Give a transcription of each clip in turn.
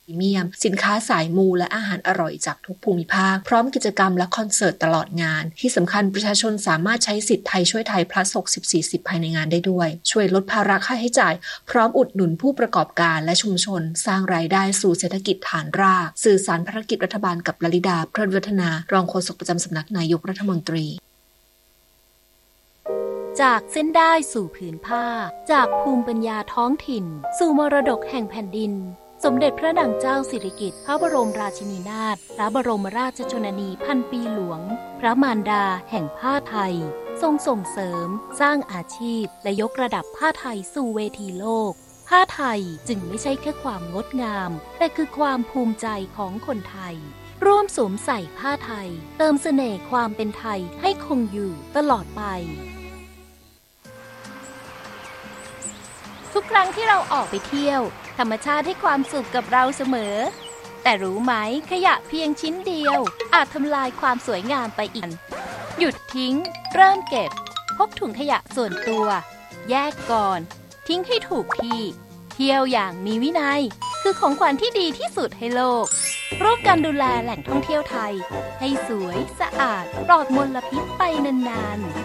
พรีเมียมสินค้าสายมูและอาหารอร่อยจากทุกภูมิภาคพร้อมกิจกรรมและคอนเสิร์ตตลอดงานที่สำคัญประชาชนสามารถใช้สิทธิ์ไทยช่วยไทย plus 60-40 ภายในงานได้ด้วยช่วยลดภาระค่าใช้จ่ายพร้อมอุดหนุนผู้ประกอบการและชุมชนสร้างรายได้สู่เศรษฐกิจฐานรากสื่อสารภารกิจรัฐบาลกับลลิดาเพลินวัฒนารองโฆษกประจำสำนักนายกรัฐมนตรีจากเส้นได้สู่ผืนผ้าจากภูมิปัญญาท้องถิ่นสู่มรดกแห่งแผ่นดินสมเด็จพระนางเจ้าสิริกิติ์พระบรมราชินีนาถพระบรมราชชนนีพันปีหลวงพระมารดาแห่งผ้าไทยทรงส่งเสริมสร้างอาชีพและยกระดับผ้าไทยสู่เวทีโลกผ้าไทยจึงไม่ใช่แค่ความงดงามแต่คือความภูมิใจของคนไทยร่วมสวมใส่ผ้าไทยเติมเสน่ห์ความเป็นไทยให้คงอยู่ตลอดไปทุกครั้งที่เราออกไปเที่ยวธรรมชาติให้ความสุขกับเราเสมอแต่รู้ไหมขยะเพียงชิ้นเดียวอาจทำลายความสวยงามไปอีกหยุดทิ้งเริ่มเก็บพกถุงขยะส่วนตัวแยกก่อนทิ้งให้ถูกที่เที่ยวอย่างมีวินัยคือของขวัญที่ดีที่สุดให้โลกร่วมกันดูแลแหล่งท่องเที่ยวไทยให้สวยสะอาดปลอดมลพิษไปนานๆ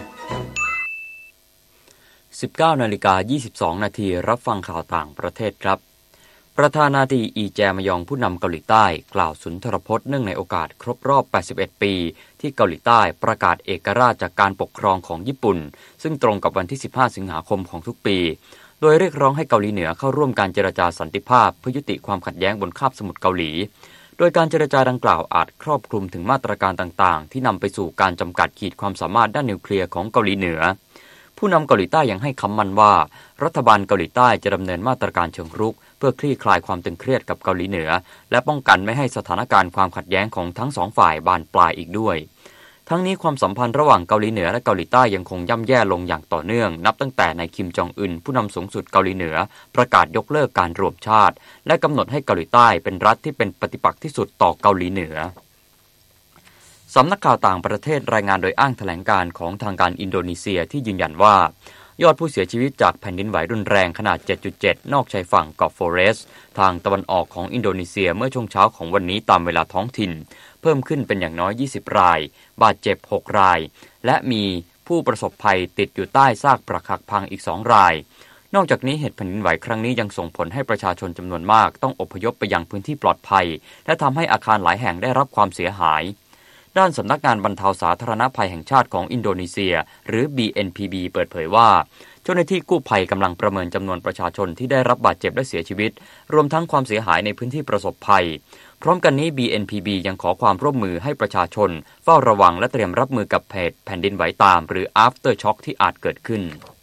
19:22 น.รับฟังข่าวต่างประเทศครับประธานาธิบดีอีแจมยองผู้นำเกาหลีใต้กล่าวสุนทรพจน์เนื่องในโอกาสครบรอบ81ปีที่เกาหลีใต้ประกาศเอกราชจากการปกครองของญี่ปุ่นซึ่งตรงกับวันที่15สิงหาคมของทุกปีโดยเรียกร้องให้เกาหลีเหนือเข้าร่วมการเจรจาสันติภาพเพื่อยุติความขัดแย้งบนคาบสมุทรเกาหลีโดยการเจรจาดังกล่าวอาจครอบคลุมถึงมาตรการต่างๆที่นำไปสู่การจำกัดขีดความสามารถด้านนิวเคลียร์ของเกาหลีเหนือผู้นำเกาหลีใต้ยังให้คำมั่นว่ารัฐบาลเกาหลีใต้จะดำเนินมาตรการเชิงรุกเพื่อคลี่คลายความตึงเครียดกับเกาหลีเหนือและป้องกันไม่ให้สถานการณ์ความขัดแย้งของทั้งสองฝ่ายบานปลายอีกด้วยทั้งนี้ความสัมพันธ์ระหว่างเกาหลีเหนือและเกาหลีใต้ยังคงย่ำแย่ลงอย่างต่อเนื่องนับตั้งแต่นายคิมจองอึนผู้นำสูงสุดเกาหลีเหนือประกาศยกเลิกการรวมชาติและกำหนดให้เกาหลีใต้เป็นรัฐที่เป็นปฏิปักษ์ที่สุดต่อเกาหลีเหนือสำนักข่าวต่างประเทศรายงานโดยอ้างแถลงการของทางการอินโดนีเซียที่ยืนยันว่ายอดผู้เสียชีวิตจากแผ่นดินไหวรุนแรงขนาด 7.7 นอกชายฝั่งเกาะฟอเรสต์ทางตะวันออกของอินโดนีเซียเมื่อช่วงเช้าของวันนี้ตามเวลาท้องถิ่นเพิ่มขึ้นเป็นอย่างน้อย20รายบาดเจ็บ6รายและมีผู้ประสบภัยติดอยู่ใต้ซากปรักหักพังอีก2รายนอกจากนี้เหตุแผ่นดินไหวครั้งนี้ยังส่งผลให้ประชาชนจำนวนมากต้องอพยพไปยังพื้นที่ปลอดภัยและทำให้อาคารหลายแห่งได้รับความเสียหายด้านสำนักงานบรรเทาสาธารณภัยแห่งชาติของอินโดนีเซียหรือ BNPB เปิดเผยว่าเจ้าหน้าที่กู้ภัยกำลังประเมินจำนวนประชาชนที่ได้รับบาดเจ็บและเสียชีวิตรวมทั้งความเสียหายในพื้นที่ประสบภัยพร้อมกันนี้ BNPB ยังขอความร่วมมือให้ประชาชนเฝ้าระวังและเตรียมรับมือกับเหตุแผ่นดินไหวตามหรือ after shock ที่อาจเกิดขึ้น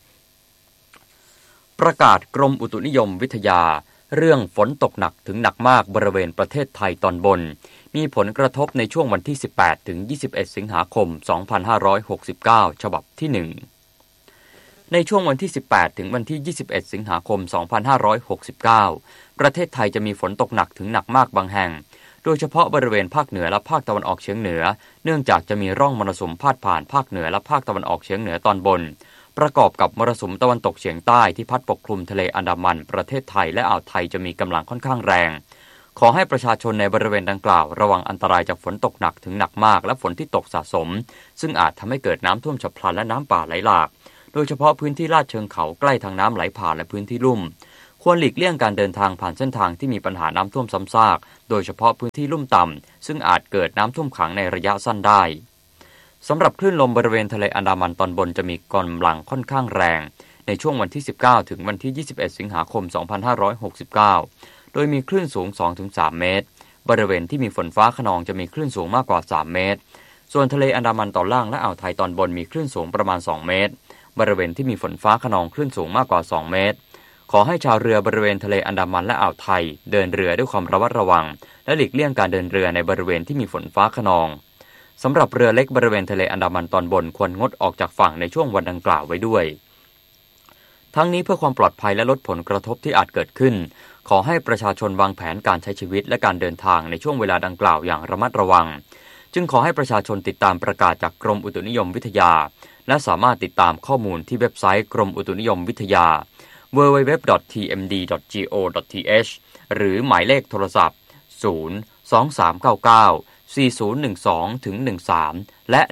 ประกาศกรมอุตุนิยมวิทยาเรื่องฝนตกหนักถึงหนักมากบริเวณประเทศไทยตอนบนมีผลกระทบในช่วงวันที่18ถึง21สิงหาคม2569ฉบับที่1ในช่วงวันที่18ถึงวันที่21สิงหาคม2569ประเทศไทยจะมีฝนตกหนักถึงหนักมากบางแห่งโดยเฉพาะบริเวณภาคเหนือและภาคตะวันออกเฉียงเหนือเนื่องจากจะมีร่องมรสุมพาดผ่านภาคเหนือและภาคตะวันออกเฉียงเหนือตอนบนประกอบกับมรสุมตะวันตกเฉียงใต้ที่พัดปกคลุมทะเลอันดามันประเทศไทยและอ่าวไทยจะมีกำลังค่อนข้างแรงขอให้ประชาชนในบริเวณดังกล่าวระวังอันตรายจากฝนตกหนักถึงหนักมากและฝนที่ตกสะสมซึ่งอาจทำให้เกิดน้ำท่วมฉับพลันและน้ำป่าไหลหลากโดยเฉพาะพื้นที่ลาดเชิงเขาใกล้ทางน้ำไหลผ่านและพื้นที่ลุ่มควรหลีกเลี่ยงการเดินทางผ่านเส้นทางที่มีปัญหาน้ำท่วมซ้ำซากโดยเฉพาะพื้นที่ลุ่มต่ำซึ่งอาจเกิดน้ำท่วมขังในระยะสั้นได้สำหรับคลื่นลมบริเวณทะเลอันดามันตอนบนจะมีกำลังค่อนข้างแรงในช่วงวันที่19ถึงวันที่21สิงหาคม2569โดยมีคลื่นสูง 2-3 เมตรบริเวณที่มีฝนฟ้าคะนองจะมีคลื่นสูงมากกว่า3เมตรส่วนทะเลอันดามันตอนล่างและอ่าวไทยตอนบนมีคลื่นสูงประมาณ2เมตรบริเวณที่มีฝนฟ้าคะนองคลื่นสูงมากกว่า2เมตรขอให้ชาวเรือบริเวณทะเลอันดามันและอ่าวไทยเดินเรือด้วยความระมัดระวังและหลีกเลี่ยงการเดินเรือในบริเวณที่มีฝนฟ้าคะนองสำหรับเรือเล็กบริเวณทะเลอันดามันตอนบนควรงดออกจากฝั่งในช่วงวันดังกล่าวไว้ด้วยทั้งนี้เพื่อความปลอดภัยและลดผลกระทบที่อาจเกิดขึ้นขอให้ประชาชนวางแผนการใช้ชีวิตและการเดินทางในช่วงเวลาดังกล่าวอย่างระมัดระวังจึงขอให้ประชาชนติดตามประกาศจากกรมอุตุนิยมวิทยาและสามารถติดตามข้อมูลที่เว็บไซต์กรมอุตุนิยมวิทยา www.tmd.go.th หรือหมายเลขโทรศัพท์ 4023994012-13และ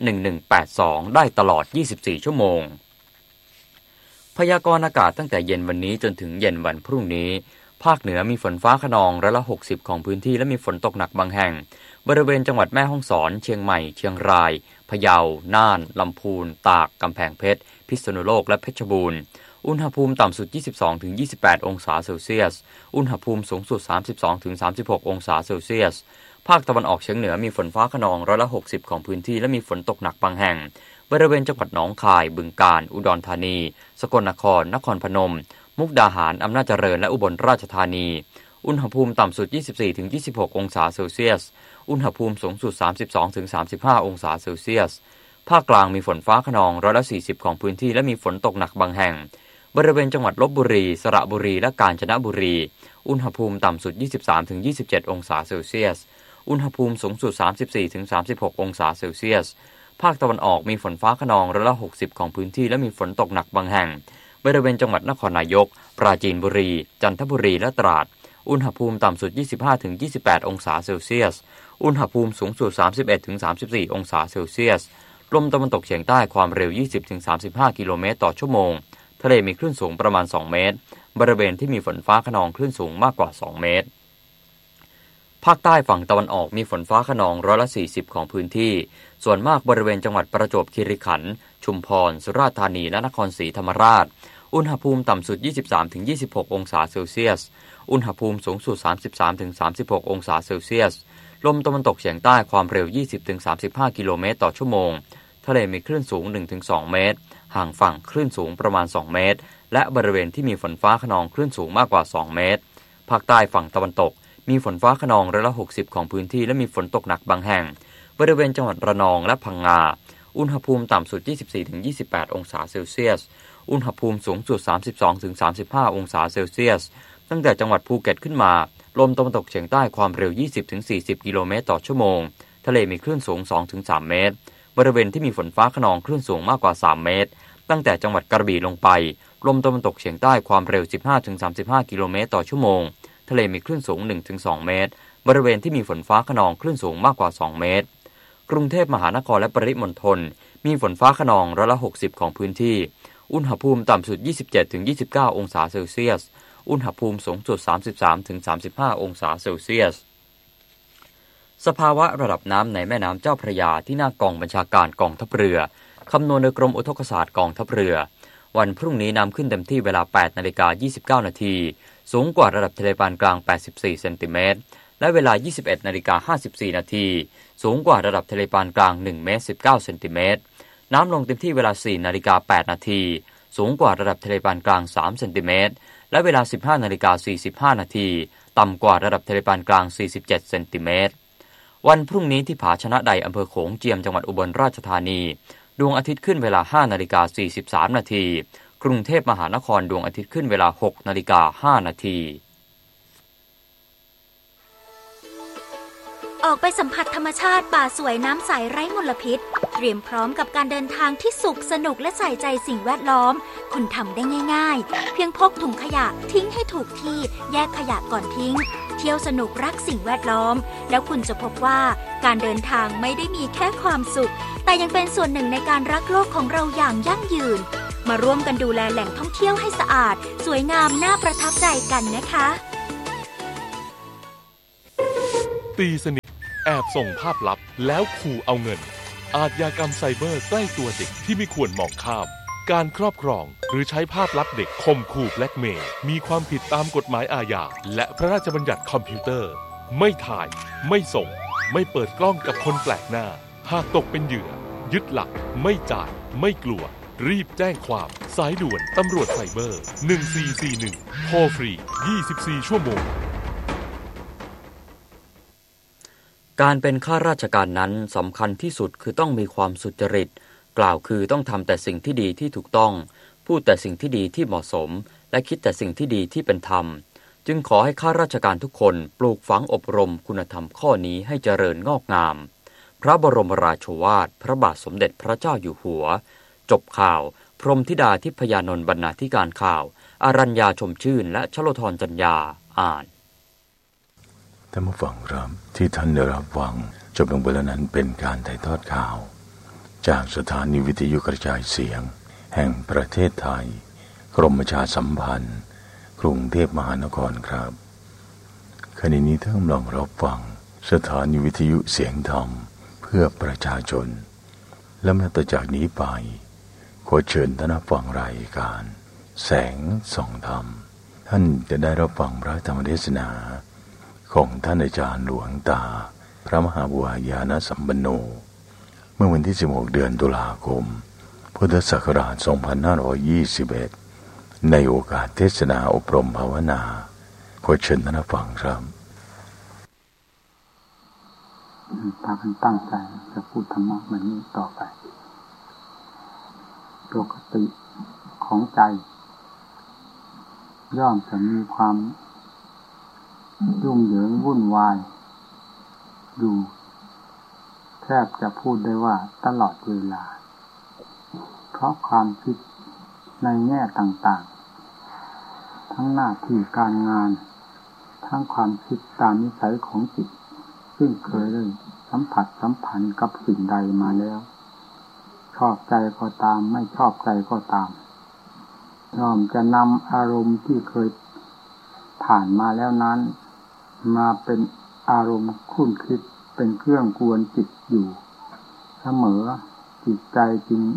1182ได้ตลอด24ชั่วโมงพยากรณ์อากาศตั้งแต่เย็นวันนี้จนถึงเย็นวันพรุ่งนี้ภาคเหนือมีฝนฟ้าคะนอง160ของพื้นที่และมีฝนตกหนักบางแห่งบริเวณจังหวัดแม่ฮ่องสอนเชียงใหม่เชียงรายพะเยาน่านลำพูนตากกำแพงเพชรพิษณุโลกและเพชรบูรณ์อุณหภูมิต่ำสุด 22-28 องศาเซลเซียสอุณหภูมิสูงสุด 32-36 องศาเซลเซียสภาคตะวันออกเฉียงเหนือมีฝนฟ้าคะนอง160ของพื้นที่และมีฝนตกหนักบางแห่งบริเวณจังหวัดหนองคายบึงกาฬอุดรธานีสกลนครนครพนมมุกดาหารอำนาจเจริญและอุบลราชธานีอุณหภูมิต่ำสุด 24-26 องศาเซลเซียสอุณหภูมิสูงสุด 32-35 องศาเซลเซียสภาคกลางมีฝนฟ้าคะนอง140ของพื้นที่และมีฝนตกหนักบางแห่งบริเวณจังหวัดลพบุรีสระบุรีและกาญจนบุรีอุณหภูมิต่ำสุด 23-27 องศาเซลเซียสอุณหภูมิสูงสุด 34-36 องศาเซลเซียสภาคตะวันออกมีฝนฟ้าคะนอง160ของพื้นที่และมีฝนตกหนักบางแห่งบริเวณจังหวัดนครนายกปราจีนบุรีจันทบุรีและตราดอุณหภูมิต่ำสุด 25-28 องศาเซลเซียสอุณหภูมิสูงสุด 31-34 องศาเซลเซียสลมตะวันตกเฉียงใต้ความเร็ว 20-35 กิโลเมตรต่อชั่วโมงทะเลมีคลื่นสูงประมาณ2เมตรบริเวณที่มีฝนฟ้าคะนองคลื่นสูงมากกว่า2เมตรภาคใต้ฝั่งตะวันออกมีฝนฟ้าคะนอง140ของพื้นที่ส่วนมากบริเวณจังหวัดประจวบคีรีขันธ์ชุมพรสุราษฎร์ธานีและนครศรีธรรมราชอุณหภูมิต่ำสุด 23-26 องศาเซลเซียสอุณหภูมิสูงสุด 33-36 องศาเซลเซียสลมตะวันตกเฉียงใต้ความเร็ว 20-35 กิโลเมตรต่อชั่วโมงทะเลมีคลื่นสูง 1-2 เมตรห่างฝั่งคลื่นสูงประมาณ2เมตรและบริเวณที่มีฝนฟ้าคะนองคลื่นสูงมากกว่า2เมตรภาคใต้ฝั่งตะวันตกมีฝนฟ้าคะนอง160ของพื้นที่และมีฝนตกหนักบางแห่งบริเวณจังหวัดระนองและพังงาอุณหภูมิต่ำสุด 24-28 องศาเซลเซียสอุณหภูมิสูงสุด 32-35 องศาเซลเซียสตั้งแต่จังหวัดภูเก็ตขึ้นมาลมตะวันตกเฉียงใต้ความเร็ว 20-40 กิโลเมตรต่อชั่วโมงทะเลมีคลื่นสูง 2-3 เมตรบริเวณที่มีฝนฟ้าคะนองคลื่นสูงมากกว่า3เมตรตั้งแต่จังหวัดกระบี่ลงไปลมตะวันตกเฉียงใต้ความเร็ว 15-35 กิโลเมตรต่อชั่วโมงทะเลมีคลื่นสูง 1-2 เมตรบริเวณที่มีฝนฟ้าคะนองคลื่นสูงมากกว่า2เมตรกรุงเทพมหานครและปริมณฑลมีฝนฟ้าคะนอง160ของพื้นที่อุณหภูมิต่ำสุด 27-29 องศาเซลเซียสอุณหภูมิสูงสุด 33-35 องศาเซลเซียสสภาวะระดับน้ำในแม่น้ำเจ้าพระยาที่หน้ากองบัญชาการกองทัพเรือคำนวณโดยกรมอุทกศาสตร์กองทัพเรือวันพรุ่งนี้น้ำขึ้นเต็มที่เวลา 8:29 น.สูงกว่าระดับทะเลปานกลาง84เซนติเมตรและเวลา 21:54 น.สูงกว่าระดับทะเลปานกลาง1เมตร19เซนติเมตรน้ำลงเต็มที่เวลา 4:08 น.สูงกว่าระดับทะเลปานกลาง3เซนติเมตรและเวลา 15:45 น.ต่ำกว่าระดับทะเลปานกลาง47เซนติเมตรวันพรุ่งนี้ที่ผาชนะใดอำเภอโขงเจียมจังหวัดอุบลราชธานีดวงอาทิตย์ขึ้นเวลา 5:43 น.กรุงเทพมหานครดวงอาทิตย์ขึ้นเวลา 6:05 น. ออกไปสัมผัสธรรมชาติป่าสวยน้ำใสไร้มลพิษเตรียมพร้อมกับการเดินทางที่สุขสนุกและใส่ใจสิ่งแวดล้อมคุณทำได้ง่ายๆเพียงพกถุงขยะทิ้งให้ถูกที่แยกขยะก่อนทิ้งเที่ยวสนุกรักสิ่งแวดล้อมแล้วคุณจะพบว่าการเดินทางไม่ได้มีแค่ความสุขแต่ยังเป็นส่วนหนึ่งในการรักโลกของเราอย่างยั่งยืนมาร่วมกันดูแลแหล่งท่องเที่ยวให้สะอาดสวยงามน่าประทับใจกันนะคะตีสนิทแอบส่งภาพลับแล้วขู่เอาเงินอาชญากรรมไซเบอร์ใกล้ตัวเด็กที่ไม่ควรมองข้ามการครอบครองหรือใช้ภาพลับเด็กข่มขู่แบล็กเมย์มีความผิดตามกฎหมายอาญาและพระราชบัญญัติคอมพิวเตอร์ไม่ถ่ายไม่ส่งไม่เปิดกล้องกับคนแปลกหน้าหากตกเป็นเหยื่อยึดหลักไม่จ่ายไม่กลัวรีบแจ้งความสายด่วนตำรวจไซเบอร์1441โทรฟรี24ชั่วโมงการเป็นข้าราชการนั้นสำคัญที่สุดคือต้องมีความสุจริตกล่าวคือต้องทำแต่สิ่งที่ดีที่ถูกต้องพูดแต่สิ่งที่ดีที่เหมาะสมและคิดแต่สิ่งที่ดีที่เป็นธรรมจึงขอให้ข้าราชการทุกคนปลูกฝังอบรมคุณธรรมข้อนี้ให้เจริญงอกงามพระบรมราโชวาทพระบาทสมเด็จพระเจ้าอยู่หัวจบข่าวพรหมธิดาทิพยานนท์บรรณาธิการข่าวอรัญญาชมชื่นและชโลธรจัญญาอ่านท่านผู้ฟังครับที่ท่านได้รับฟังจบลงไปแล้วนั้นเป็นการถ่ายทอดข่าวจากสถานีวิทยุกระจายเสียงแห่งประเทศไทยกรมประชาสัมพันธ์กรุงเทพมหานครครับขณะนี้ท่านกำลังรับฟังสถานีวิทยุเสียงธรรมเพื่อประชาชนและนับจากนี้ไปขอเชิญท่านรับฟังรายการแสงส่องธรรมท่านจะได้รับฟังพระธรรมเทศนาของท่านอาจารย์หลวงตาพระมหาบุญญาณสัมปันโนเมื่อวันที่16เดือนตุลาคมพุทธศักราช2521ในโอกาสเทศนาอบรมภาวนาขอเชิญท่านฟังครับพากันตั้งใจจะพูดธรรมะแบบนี้ต่อไปปกติของใจย่อมจะมีความยุ่งเหยิงวุ่นวายอยู่แทบจะพูดได้ว่าตลอดเวลาเพราะความคิดในแง่ต่างๆทั้งหน้าที่การงานทั้งความคิดตามนิสัยของจิตซึ่งเคยได้สัมผัสสัมพันธ์กับสิ่งใดมาแล้วชอบใจก็ตามไม่ชอบใจก็ตามย่อมจะนำอารมณ์ที่เคยผ่านมาแล้วนั้นมาเป็นอารมณ์คุ้นคิดเป็นเครื่องกวนจิตอยู่เสมอจิตใจจึง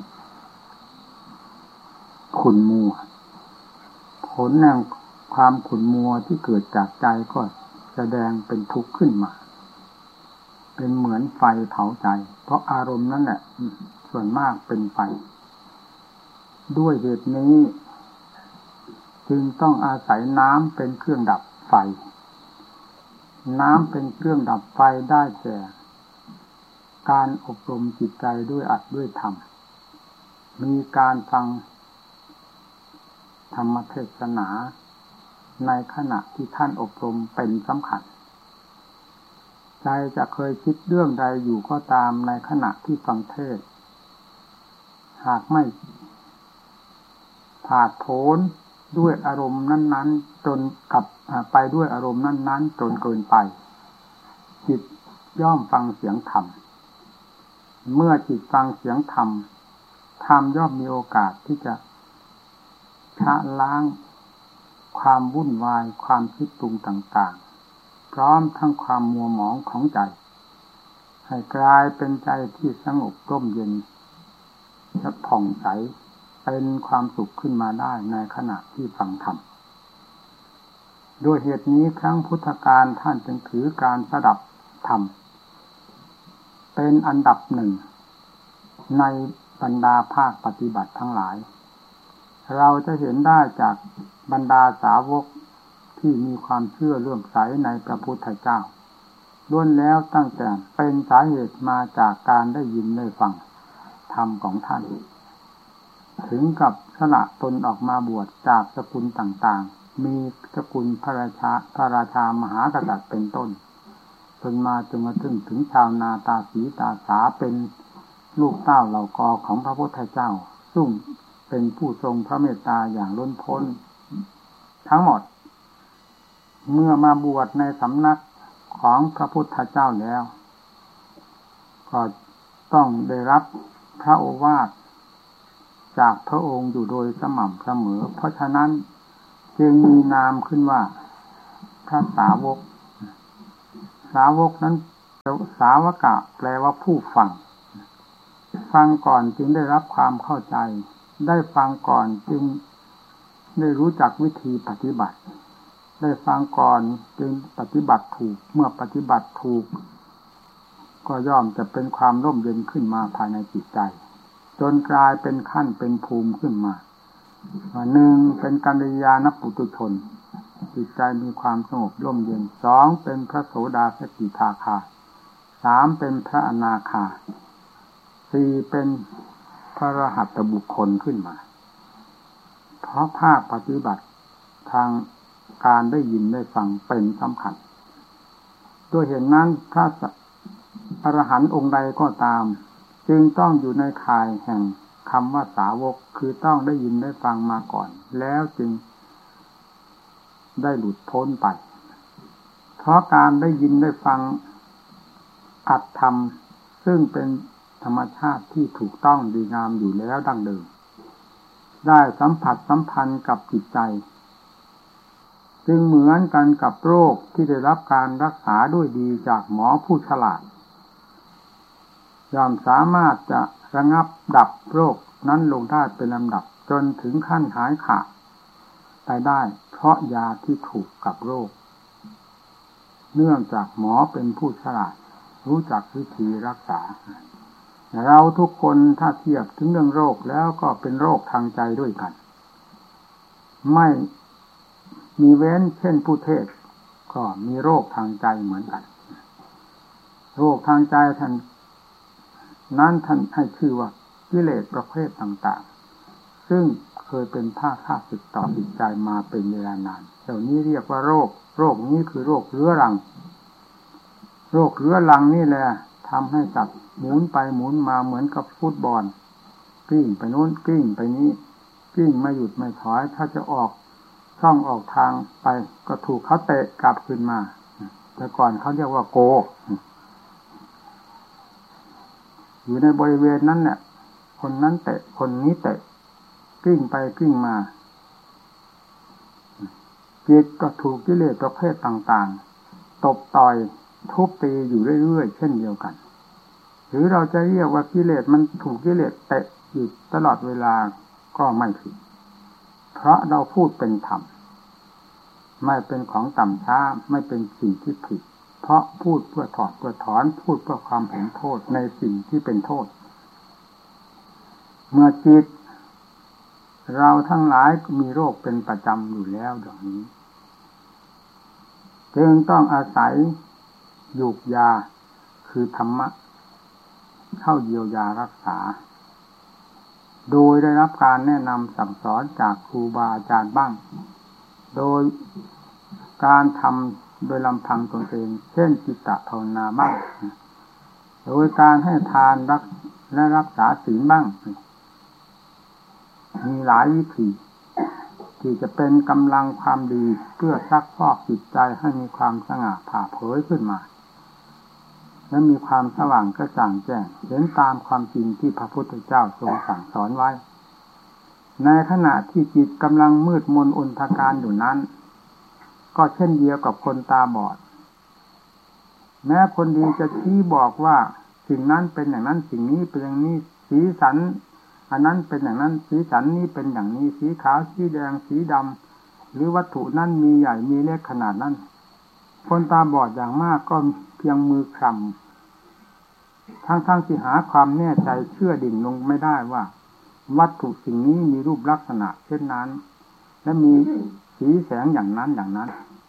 ขุ่นมัวผลแห่งความขุ่นมัวที่เกิดจากใจก็แสดงเป็นทุกข์ขึ้นมาเป็นเหมือนไฟเผาใจเพราะอารมณ์นั่นแหละส่วนมากเป็นไฟด้วยเหตุนี้จึงต้องอาศัยน้ำเป็นเครื่องดับไฟน้ำเป็นเครื่องดับไฟได้แก่การอบรมจิตใจด้วยอัดด้วยธรรมมีการฟังธรรมเทศนาในขณะที่ท่านอบรมเป็นสำคัญใจจะเคยคิดเรื่องใดอยู่ก็ตามในขณะที่ฟังเทศหากไม่ผาดโผนด้วยอารมณ์นั้นๆจนกลับไปด้วยอารมณ์นั้นๆจนเกินไปจิตย่อมฟังเสียงธรรมเมื่อจิตฟังเสียงธรรมธรรมย่อมมีโอกาสที่จะชะล้างความวุ่นวายความคิดปรุงต่างๆพร้อมทั้งความมัวหมองของใจให้กลายเป็นใจที่สงบร่มเย็นและผ่องใสเป็นความสุขขึ้นมาได้ในขณะที่ฟังธรรมด้วยเหตุนี้ครั้งพุทธกาลท่านจึงถือการสดับธรรมเป็นอันดับหนึ่งในบรรดาภาคปฏิบัติทั้งหลายเราจะเห็นได้จากบรรดาสาวกที่มีความเชื่อเลื่อมใสในพระพุทธเจ้าล้วนแล้วตั้งแต่เป็นสาเหตุมาจากการได้ยินได้ฟังธรรมของท่านถึงกับสละตนออกมาบวชจากสกุลต่างๆมีสกุลพระราชามหากษัตริย์เป็นต้นจนมาถึงชาวนาตาสีตาสาเป็นลูกเต้าเหล่ากอของพระพุทธเจ้าซึ่งเป็นผู้ทรงพระเมตตาอย่างล้นพ้นทั้งหมดเมื่อมาบวชในสำนักของพระพุทธเจ้าแล้วก็ต้องได้รับพระโอวาทจากพระองค์อยู่โดยสม่ำเสมอเพราะฉะนั้นจึงมีนามขึ้นว่าพระสาวกสาวกนั้นสาวกะแปลว่าผู้ฟังก่อนจึงได้รับความเข้าใจได้ฟังก่อนจึงได้รู้จักวิธีปฏิบัติได้ฟังก่อนจึงปฏิบัติถูกเมื่อปฏิบัติถูกก็ย่อมจะเป็นความร่มเย็นขึ้นมาภายในจิตใจจนกลายเป็นขั้นเป็นภูมิขึ้นมาหนึ่งเป็นกัลยาณปุถุชนจิตใจมีความสงบร่มเย็นสองเป็นพระโสดาสกิทาคาสามเป็นพระอนาคาสี่เป็นพระอรหัตบุคคลขึ้นมาเพราะภาคปฏิบัติทางการได้ยินได้ฟังเป็นสำคัญด้วยเหตุนั้นพระอรหันต์องค์ใดก็ตามจึงต้องอยู่ในข่ายแห่งคำว่าสาวกคือต้องได้ยินได้ฟังมาก่อนแล้วจึงได้หลุดพ้นไปเพราะการได้ยินได้ฟังอัตธรรมซึ่งเป็นธรรมชาติที่ถูกต้องดีงามอยู่แล้วดั้งเดิมได้สัมผัสสัมพันธ์กับจิตใจจึงเหมือนกันกับโรคที่ได้รับการรักษาด้วยดีจากหมอผู้ฉลาดย่อมสามารถจะระงับดับโรคนั้นลงได้เป็นลำดับจนถึงขั้นหายขาดไปได้เพราะยาที่ถูกกับโรคเนื่องจากหมอเป็นผู้ฉลาดรู้จักวิธีรักษาเราทุกคนถ้าเทียบถึงเรื่องโรคแล้วก็เป็นโรคทางใจด้วยกันไม่มีเว้นเช่นผู้เทศก็มีโรคทางใจเหมือนกันโรคทางใจท่านนั้นท่านให้ชื่อว่ากิเลสประเภทต่างๆซึ่งเคยเป็นภาคค่าศึกต่อจิตใจมาเป็นเวลานานเดี๋ยวนี้เรียกว่าโรคนี้คือโรคเรื้อรังโรคเรื้อรังนี่แหละทำให้สัตว์หมุนไปหมุนมาเหมือนกับฟุตบอลกลิ้งไปโน้นกลิ้งไปนี้กลิ้งไม่หยุดไม่ถอยถ้าจะออกช่องออกทางไปก็ถูกเขาเตะกลับขึ้นมาแต่ก่อนเขาเรียกว่าโกอยู่ในบริเวณนั้นเนี่ยคนนั้นเตะคนนี้เตะกลิ้งไปกลิ้งมาจิตก็ถูกกิเลสประเภทต่างๆตบต่อยทุบตีอยู่เรื่อยๆเช่นเดียวกันหรือเราจะเรียกว่ากิเลสมันถูกกิเลสเตะอยู่ตลอดเวลาก็ไม่ผิดเพราะเราพูดเป็นธรรมไม่เป็นของต่ำช้าไม่เป็นสิ่งที่ผิดเพราะพูดเพื่อถอดเพื่อถอนพูดเพื่อความเห็นโทษในสิ่งที่เป็นโทษเมื่อจิตเราทั้งหลายมีโรคเป็นประจำอยู่แล้วอย่างนี้จึงต้องอาศัยยูกยาคือธรรมะเข้าเยียวยารักษาโดยได้รับการแนะนำสั่งสอนจากครูบาอาจารย์บ้างโดยการทำโดยลำพังตนเองเช่นจิตตภาวนาบ้างโดยการให้ทานและรักษาศีลบ้างมีหลายวิธีที่จะเป็นกำลังความดีเพื่อซักฟอกจิตใจให้มีความสง่าผ่าเผยขึ้นมาและมีความสว่างกระจ่างแจ้งเห็นตามความจริงที่พระพุทธเจ้าทรงสั่งสอนไว้ในขณะที่จิตกำลังมืดมนอนทการอยู่นั้นก็เช่นเดียวกับคนตาบอดแม้คนดีจะชี้บอกว่าสิ่งนั้นเป็นอย่างนั้นสิ่งนี้เป็นอย่างนี้สีสันอันนั้นเป็นอย่างนั้นสีสันนี้เป็นอย่างนี้สีขาวสีแดงสีดำหรือวัตถุนั้นมีใหญ่มีเล็กขนาดนั้นคนตาบอดอย่างมากก็เพียงมือคลำทั้งที่หาความแน่ใจเชื่อดิ่งลงไม่ได้ว่าวัตถุสิ่งนี้มีรูปลักษณะเช่นนั้นและมีสีแสงอย่างนั้นอย่างนั้น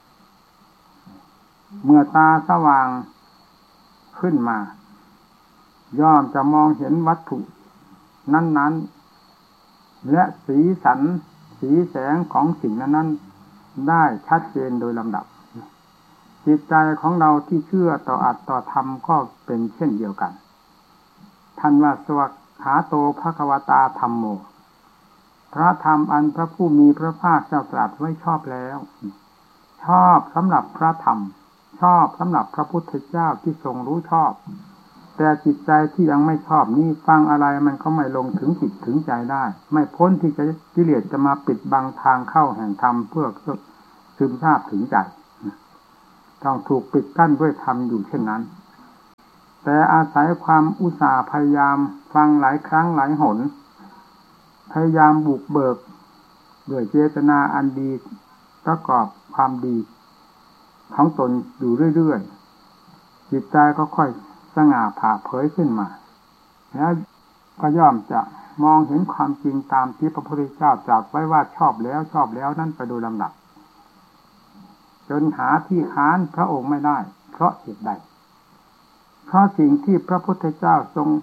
เมื่อตาสว่างขึ้นมาย่อมจะมองเห็นวัตถุนั้นๆและสีสันสีแสงของสิ่งนั้นๆได้ชัดเจนโดยลำดับจิตใจของเราที่เชื่อต่ออัตต่อธรรมก็เป็นเช่นเดียวกันท่านว่าสวากขาโตภควตาธัมโมพระธรรมอันพระผู้มีพระภาคเจ้าตรัสไว้ชอบแล้วชอบสำหรับพระธรรมชอบสำหรับพระพุทธเจ้าที่ทรงรู้ชอบแต่จิตใจที่ยังไม่ชอบนี่ฟังอะไรมันก็ไม่ลงถึงจิตถึงใจได้ไม่พ้นที่จะกิเลสจะมาปิดบังทางเข้าแห่งธรรมเพื่อซึมซาบถึงใจต้องถูกปิดกั้นด้วยธรรมอยู่เช่นนั้นแต่อาศัยความอุตสาห์พยายามฟังหลายครั้งหลายหนพยายามบุกเบิกด้วยเจตนาอันดีประกอบความดีของตนอยู่เรื่อยๆจิตใจก็ค่อยสง่าผ่าเผยขึ้นมาแล้วก็ย่อมจะมองเห็นความจริงตามที่พระพุทธเจ้าตรัสไว้ว่าชอบแล้วนั่นไปโดยลำดับจนหาที่ค้านพระองค์ไม่ได้เพราะเหตุใดเพราะสิ่งที่พระพุทธเจ้าทรง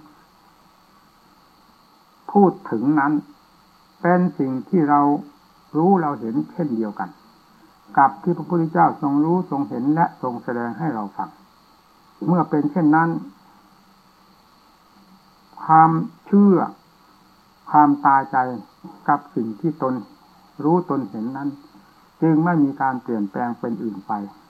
พูดถึงนั้นเป็นสิ่งที่เรารู้เราเห็นเช่นเดียวกันกับที่พระพุทธเจ้าทรงรู้ทรงเห็นและทรงแสดงให้เราฟังเมื่อเป็นเช่นนั้นความเชื่อความตายใจกับสิ่งที่ตนรู้ตนเห็นนั้นจึงไม่มีการเปลี่ยนแปลงเป็นอื่นไป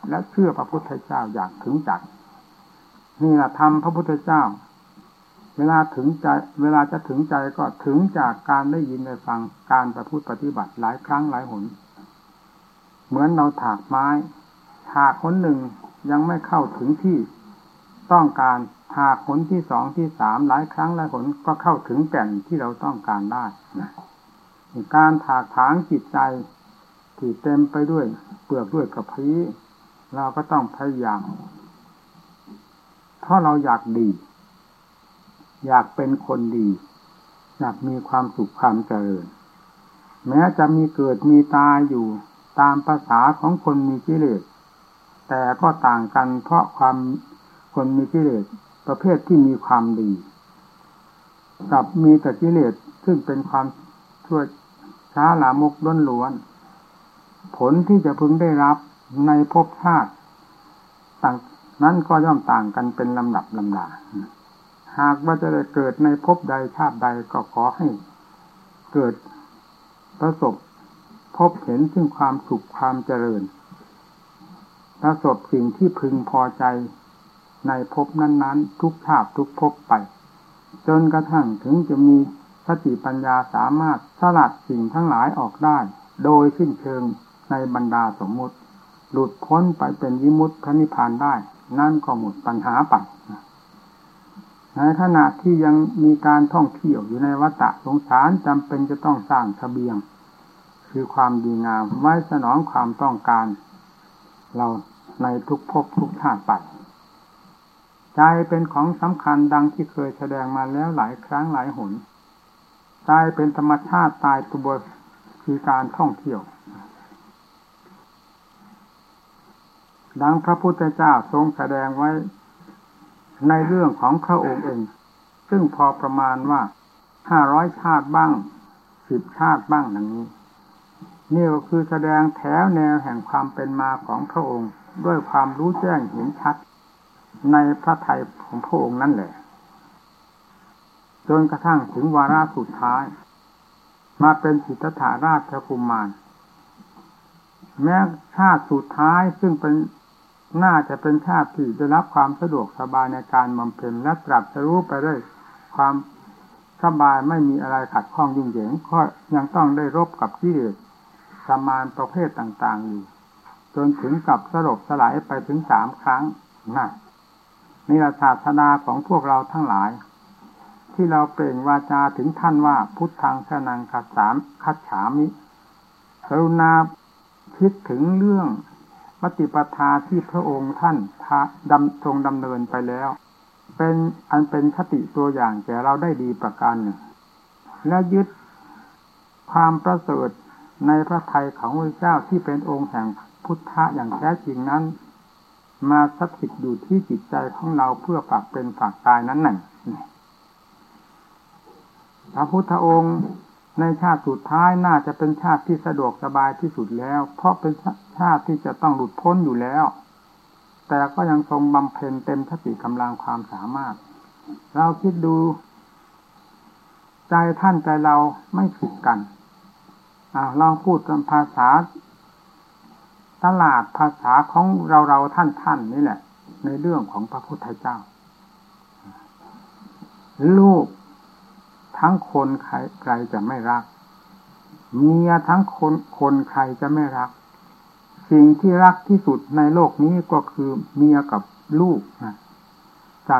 และเชื่อพระพุทธเจ้าอย่างถึงใจนี่แหละธรรมพระพุทธเจ้าเวลาจะถึงใจก็ถึงจากการได้ยินได้ฟังการประพฤติปฏิบัติหลายครั้งหลายหนเหมือนเราถากไม้ถากหนหนึ่งยังไม่เข้าถึงที่ต้องการถากหนที่สองที่สามหลายครั้งหลายหนก็เข้าถึงแก่นที่เราต้องการได้นะการถากถางจิตใจที่เต็มไปด้วยเปลือกด้วยกระพี้เราก็ต้องพยายามเพราะเราอยากดีอยากเป็นคนดีอยากมีความสุขความเจริญแม้จะมีเกิดมีตายอยู่ตามภาษาของคนมีกิเลสแต่ก็ต่างกันเพราะความคนมีกิเลสประเภทที่มีความดีกับมีแต่กิเลสซึ่งเป็นความชั่วช้าลามกล้วนๆผลที่จะพึงได้รับในภพชาติต่างนั้นก็ย่อมต่างกันเป็นลำดับลำดาหากว่าจะได้เกิดในภพใดชาติใดก็ขอให้เกิดประสบพบเห็นซึ่งความสุขความเจริญประสบสิ่งที่พึงพอใจในภพนั้นๆทุกชาติทุกภพไปจนกระทั่งถึงจะมีสติปัญญาสามารถสลัดสิ่งทั้งหลายออกได้โดยสิ้นเชิงในบรรดาสมมุติหลุดพ้นไปเป็นวิมุตติพระนิพพานได้นั่นก็หมดปัญหาไปในขณะที่ยังมีการท่องเที่ยวอยู่ในวัฏสงสารจำเป็นจะต้องสร้างเสบียงคือความดีงามไว้สนองความต้องการเราในทุกภพทุกชาติไปใจเป็นของสำคัญดังที่เคยแสดงมาแล้วหลายครั้งหลายหนใจเป็นธรรมชาติตายตัวคือการท่องเที่ยวดังพระพุทธเจ้าทรงแสดงไว้ในเรื่องของพระองค์เองซึ่งพอประมาณว่า500ชาติบ้าง10ชาติบ้างดังนี้นี่ก็คือแสดงแถวแนวแห่งความเป็นมาของพระองค์ด้วยความรู้แจ้งเห็นชัดในพระทัยของพระองค์นั่นแหละจนกระทั่งถึงวาระสุดท้ายมาเป็นสิทธัตถราชกุมารแม้ชาติสุดท้ายซึ่งเป็นน่าจะเป็นชาติที่ได้รับความสะดวกสบายในการบำเพ็ญและตรัสรู้ไปด้วยความสบายไม่มีอะไรขัดข้องยุ่งเหยิงก็ยังต้องได้รบกับกิเลสสมานประเภทต่างๆอยู่จนถึงกับสลบสลายไปถึง3 ครั้งนี่แหละศาสนาของพวกเราทั้งหลายที่เราเปล่งวาจาถึงท่านว่าพุทธังสรณังคัจฉามิกรุณาคิดถึงเรื่องปฏิปทาที่พระองค์ท่านทรงดำเนินไปแล้วเป็นคติตัวอย่างแก่เราได้ดีประการหนึ่งและยึดความประเสริฐในพระทัยของพระเจ้าที่เป็นองค์แห่งพุทธะอย่างแท้จริงนั้นมาสถิตอยู่ที่จิตใจของเราเพื่อฝากเป็นฝากตายนั้นหนึ่งพระพุทธองค์ในชาติสุดท้ายน่าจะเป็นชาติที่สะดวกสบายที่สุดแล้วเพราะเป็นชาติที่จะต้องหลุดพ้นอยู่แล้วแต่ก็ยังทรงบำเพ็ญเต็มสติกำลังความสามารถเราคิดดูใจท่านใจเราไม่ผิดกันลองพูดเป็นภาษาตลาดภาษาของเราท่านนี่แหละในเรื่องของพระพุทธเจ้าลูกทั้งคนใครจะไม่รักเมียทั้งคนใครจะไม่รักสิ่งที่รักที่สุดในโลกนี้ก็คือเมียกับลูกนะ